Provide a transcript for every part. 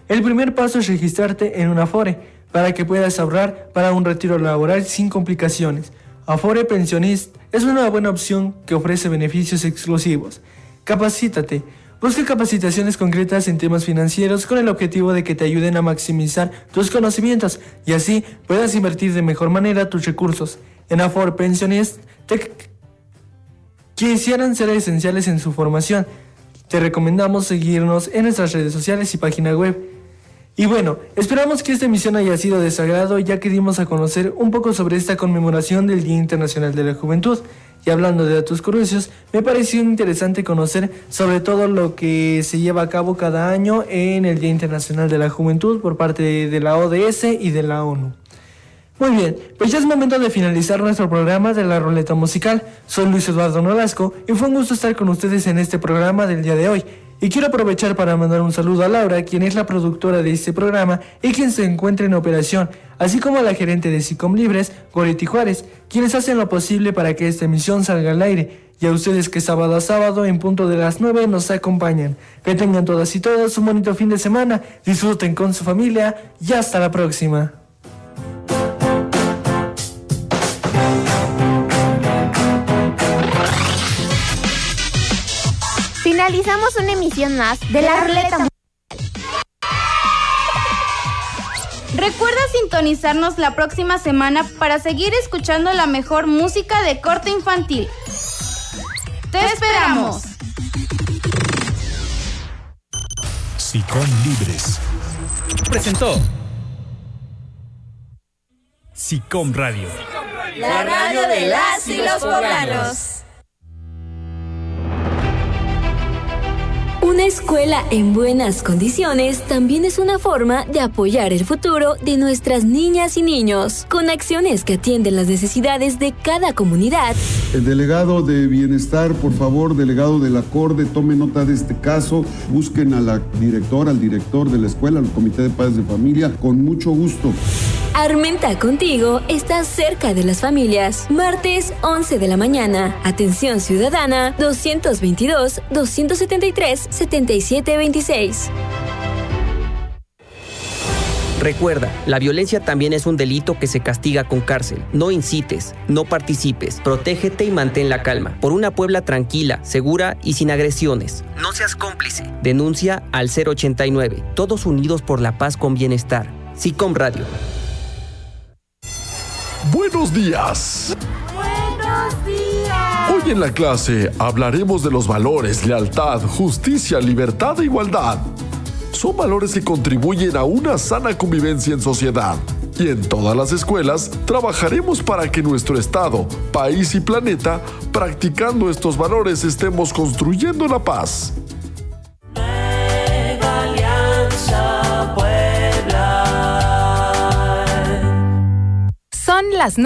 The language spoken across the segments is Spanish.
El primer paso es registrarte en un Afore, para que puedas ahorrar para un retiro laboral sin complicaciones. Afore Pensionist es una buena opción que ofrece beneficios exclusivos. Capacítate. Busca capacitaciones concretas en temas financieros con el objetivo de que te ayuden a maximizar tus conocimientos y así puedas invertir de mejor manera tus recursos. En Afore Pensionist quisieran ser esenciales en su formación. Te recomendamos seguirnos en nuestras redes sociales y página web. Y bueno, esperamos que esta emisión haya sido de su agrado, ya que dimos a conocer un poco sobre esta conmemoración del Día Internacional de la Juventud. Y hablando de datos curiosos, me pareció interesante conocer sobre todo lo que se lleva a cabo cada año en el Día Internacional de la Juventud por parte de la ODS y de la ONU. Muy bien, pues ya es momento de finalizar nuestro programa de la Ruleta Musical. Soy Luis Eduardo Nolasco y fue un gusto estar con ustedes en este programa del día de hoy. Y quiero aprovechar para mandar un saludo a Laura, quien es la productora de este programa y quien se encuentra en operación, así como a la gerente de SICOM Libres, Goretti Juárez, quienes hacen lo posible para que esta emisión salga al aire, y a ustedes que sábado a sábado en punto de las 9 nos acompañan. Que tengan todas y todos un bonito fin de semana, disfruten con su familia y hasta la próxima. Finalizamos una emisión más de la Ruleta Musical. Recuerda sintonizarnos la próxima semana para seguir escuchando la mejor música de corte infantil. ¡Te esperamos! SICOM Libres presentó SICOM Radio, la radio de las y los poblanos. Una escuela en buenas condiciones también es una forma de apoyar el futuro de nuestras niñas y niños, con acciones que atienden las necesidades de cada comunidad. El delegado de Bienestar, por favor, delegado del acorde, tome nota de este caso, busquen a la directora, al director de la escuela, al comité de padres de familia, con mucho gusto. Armenta Contigo está cerca de las familias. Martes 11 de la mañana. Atención ciudadana 222-273-7726. Recuerda, la violencia también es un delito que se castiga con cárcel. No incites, no participes, protégete y mantén la calma. Por una Puebla tranquila, segura y sin agresiones. No seas cómplice. Denuncia al 089. Todos unidos por la paz con bienestar. SICOM Radio. Buenos días. Buenos días. Hoy en la clase hablaremos de los valores, lealtad, justicia, libertad e igualdad. Son valores que contribuyen a una sana convivencia en sociedad. Y en todas las escuelas trabajaremos para que nuestro estado, país y planeta, practicando estos valores, estemos construyendo la paz. Nueva Alianza Puebla. Son las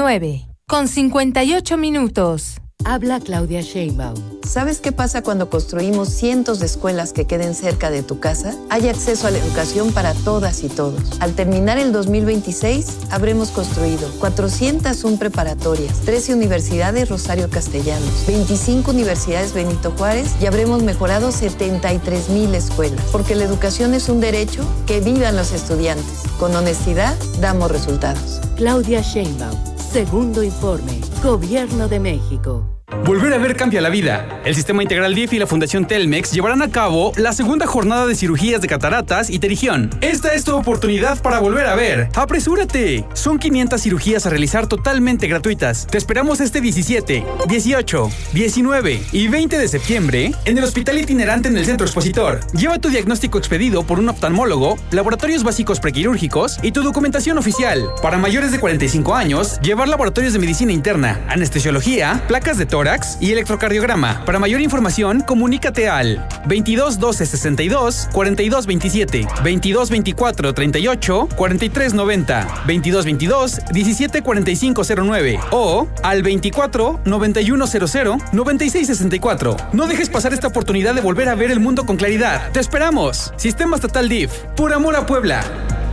9:58. Habla Claudia Sheinbaum. ¿Sabes qué pasa cuando construimos cientos de escuelas que queden cerca de tu casa? Hay acceso a la educación para todas y todos. Al terminar el 2026, habremos construido 401 preparatorias, 13 universidades Rosario Castellanos, 25 universidades Benito Juárez y habremos mejorado 73,000 escuelas. Porque la educación es un derecho, que vivan los estudiantes. Con honestidad, damos resultados. Claudia Sheinbaum. Segundo informe. Gobierno de México. Volver a ver cambia la vida. El Sistema Integral DIF y la Fundación Telmex llevarán a cabo la segunda jornada de cirugías de cataratas y pterigión. Esta es tu oportunidad para volver a ver. ¡Apresúrate! Son 500 cirugías a realizar totalmente gratuitas. Te esperamos este 17, 18, 19 y 20 de septiembre en el Hospital Itinerante en el Centro Expositor. Lleva tu diagnóstico expedido por un oftalmólogo, laboratorios básicos prequirúrgicos y tu documentación oficial. Para mayores de 45 años, llevar laboratorios de medicina interna, anestesiología, placas de tórax y electrocardiograma. Para mayor información, comunícate al 22 12 62 42 27, 22 24 38 43 90, 22 22 17 45 09 o al 24 91 00 96 64. No dejes pasar esta oportunidad de volver a ver el mundo con claridad. ¡Te esperamos! Sistema Estatal DIF. Por amor a Puebla.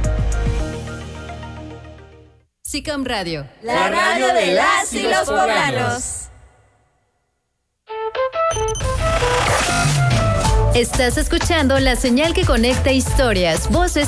SICOM Radio. La radio de las y los poblanos. Estás escuchando la señal que conecta historias, voces